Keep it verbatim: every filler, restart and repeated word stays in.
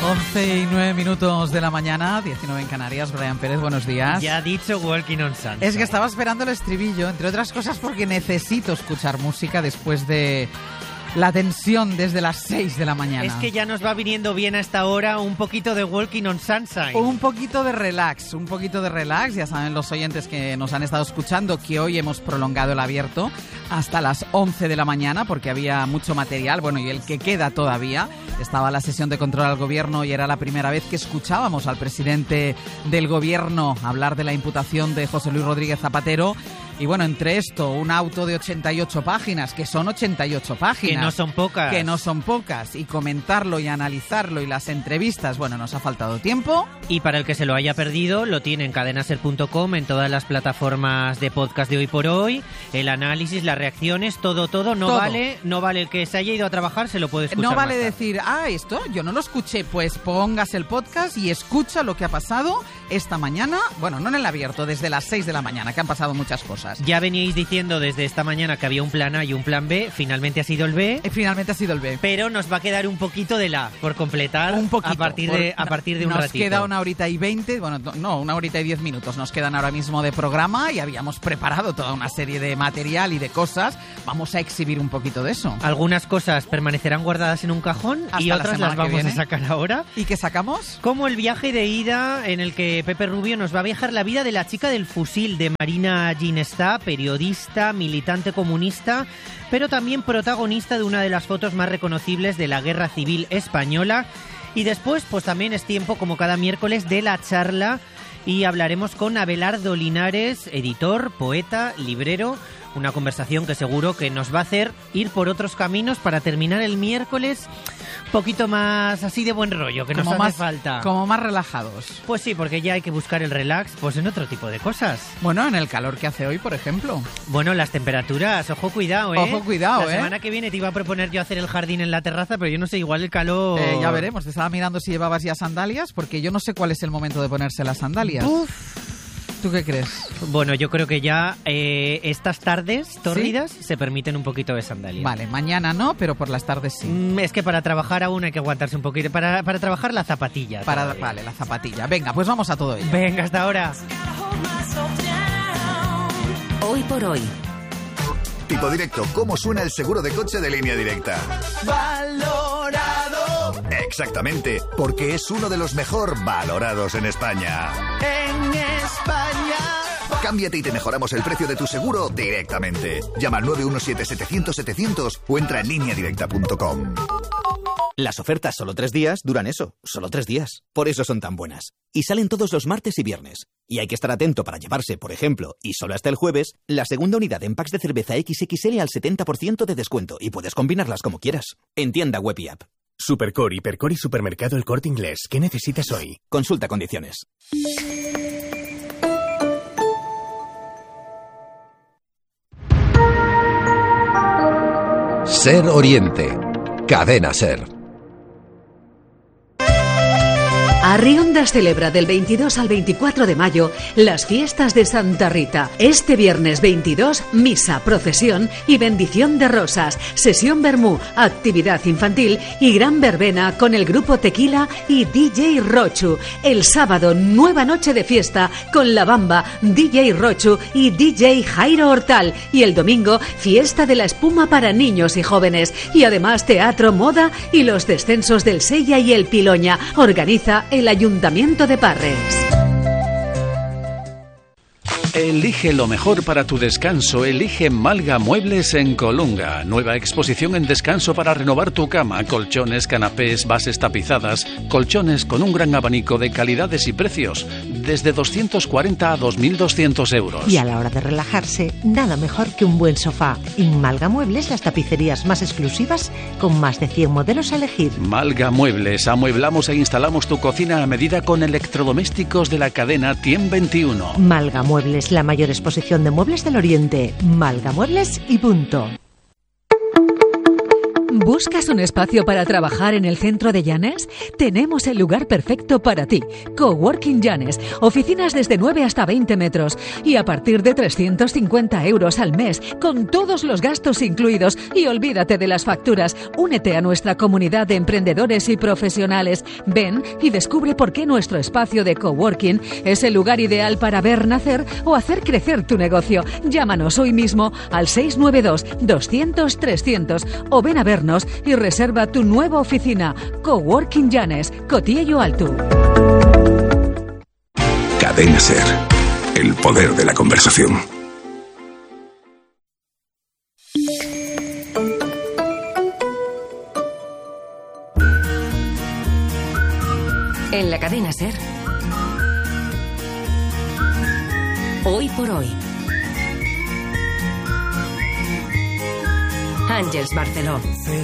once y nueve minutos de la mañana, diecinueve en Canarias. Brian Pérez, buenos días. Ya ha dicho Walking on Sunshine. Es que estaba esperando el estribillo, entre otras cosas porque necesito escuchar música después de la tensión desde las seis de la mañana. Es que ya nos va viniendo bien a esta hora un poquito de Walking on Sunshine. Un poquito de relax, un poquito de relax. Ya saben los oyentes que nos han estado escuchando que hoy hemos prolongado el abierto hasta las once de la mañana porque había mucho material, bueno, y el que queda todavía. Estaba la sesión de control al gobierno y era la primera vez que escuchábamos al presidente del gobierno hablar de la imputación de José Luis Rodríguez Zapatero. Y bueno, entre esto, un auto de ochenta y ocho páginas, que son ochenta y ocho páginas. Que no son pocas. Que no son pocas. Y comentarlo y analizarlo y las entrevistas, bueno, nos ha faltado tiempo. Y para el que se lo haya perdido, lo tiene en cadenaser punto com, en todas las plataformas de podcast de Hoy por Hoy. El análisis, las reacciones, todo, todo. No todo. vale no vale el que se haya ido a trabajar, se lo puede escuchar. No vale más decir, ah, esto yo no lo escuché. Pues pongas el podcast y escucha lo que ha pasado esta mañana. Bueno, no en el abierto, desde las seis de la mañana, que han pasado muchas cosas. Ya veníais diciendo desde esta mañana que había un plan A y un plan B. Finalmente ha sido el B. Eh, finalmente ha sido el B. Pero nos va a quedar un poquito de la por completar. Un poquito. A partir de, a partir de un nos ratito. Nos queda una horita y veinte, bueno, no, una horita y diez minutos. Nos quedan ahora mismo de programa y habíamos preparado toda una serie de material y de cosas. Vamos a exhibir un poquito de eso. Algunas cosas permanecerán guardadas en un cajón hasta y otras las vamos a sacar ahora. ¿Y qué sacamos? Como el viaje de ida en el que Pepe Rubio nos va a viajar la vida de la chica del fusil, de Marina Ginestá, periodista, militante comunista, pero también protagonista de una de las fotos más reconocibles de la Guerra Civil Española. Y después, pues también es tiempo, como cada miércoles, de la charla y hablaremos con Abelardo Linares, editor, poeta, librero. Una conversación que seguro que nos va a hacer ir por otros caminos para terminar el miércoles un poquito más así de buen rollo, que nos hace más, falta. Como más relajados. Pues sí, porque ya hay que buscar el relax pues en otro tipo de cosas. Bueno, en el calor que hace hoy, por ejemplo. Bueno, las temperaturas, ojo cuidado, ¿eh? Ojo cuidado, la ¿eh? La semana que viene te iba a proponer yo hacer el jardín en la terraza, pero yo no sé, igual el calor... Eh, ya veremos, te estaba mirando si llevabas ya sandalias, porque yo no sé cuál es el momento de ponerse las sandalias. Uf. ¿Tú qué crees? Bueno, yo creo que ya eh, estas tardes tórridas ¿sí? se permiten un poquito de sandalia. Vale, mañana no, pero por las tardes sí. Mm, es que para trabajar aún hay que aguantarse un poquito. Para, para trabajar la zapatilla. Para, vale, la zapatilla. Venga, pues vamos a todo ello. Venga, hasta ahora. Hoy por hoy. Tipo Directo, ¿cómo suena el seguro de coche de Línea Directa? Valorado. Exactamente, porque es uno de los mejor valorados en España. En España. Cámbiate y te mejoramos el precio de tu seguro directamente. Llama al nueve uno siete, setecientos, setecientos o entra en línea directa punto com. Las ofertas solo tres días duran eso, solo tres días. Por eso son tan buenas. Y salen todos los martes y viernes. Y hay que estar atento para llevarse, por ejemplo, y solo hasta el jueves, la segunda unidad en packs de cerveza equis equis ele al setenta por ciento de descuento. Y puedes combinarlas como quieras. En tienda web y app. Supercore, Hipercore y Supermercado El Corte Inglés. ¿Qué necesitas hoy? Consulta condiciones. Ser Oriente. Cadena Ser. Arriondas celebra del veintidós al veinticuatro de mayo las fiestas de Santa Rita. Este viernes veintidós, misa, procesión y bendición de rosas, sesión vermú, actividad infantil y gran verbena con el grupo Tequila y D J Rochu. El sábado, nueva noche de fiesta con La Bamba, D J Rochu y D J Jairo Hortal. Y el domingo, fiesta de la espuma para niños y jóvenes. Y además teatro, moda y los descensos del Sella y el Piloña. Organiza el Ayuntamiento de Parres. Elige lo mejor para tu descanso. Elige Malga Muebles en Colunga. Nueva exposición en descanso para renovar tu cama. Colchones, canapés, bases tapizadas. Colchones con un gran abanico de calidades y precios. Desde doscientos cuarenta a dos mil doscientos euros. Y a la hora de relajarse, nada mejor que un buen sofá. En Malga Muebles, las tapicerías más exclusivas con más de cien modelos a elegir. Malga Muebles. Amueblamos e instalamos tu cocina a medida con electrodomésticos de la cadena Tiem veintiuno. Malga Muebles, la mayor exposición de muebles del Oriente. Malga Muebles y punto. ¿Buscas un espacio para trabajar en el centro de Llanes? Tenemos el lugar perfecto para ti. Coworking Llanes. Oficinas desde nueve hasta veinte metros. Y a partir de trescientos cincuenta euros al mes, con todos los gastos incluidos. Y olvídate de las facturas. Únete a nuestra comunidad de emprendedores y profesionales. Ven y descubre por qué nuestro espacio de coworking es el lugar ideal para ver nacer o hacer crecer tu negocio. Llámanos hoy mismo al seis nueve dos, doscientos, trescientos o ven a vernos y reserva tu nueva oficina. Coworking Llanes, Cotiello Alto. Cadena SER. El poder de la conversación. En la cadena SER. Hoy por hoy. Àngels Barceló.